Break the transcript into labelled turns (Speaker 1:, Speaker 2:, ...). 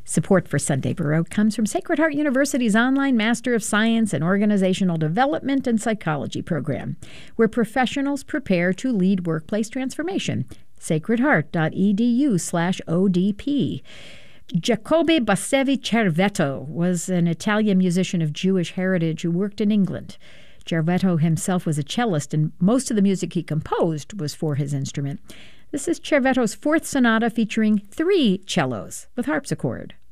Speaker 1: Support for Sunday Baroque comes from Sacred Heart University's online Master of Science in Organizational Development and Psychology program, where professionals prepare to lead workplace transformation. sacredheart.edu/ODP. Giacobbe Bassevi Cervetto was an Italian musician of Jewish heritage who worked in England. Cervetto himself was a cellist, and most of the music he composed was for his instrument. This is Cervetto's fourth sonata featuring 3 cellos with harpsichord.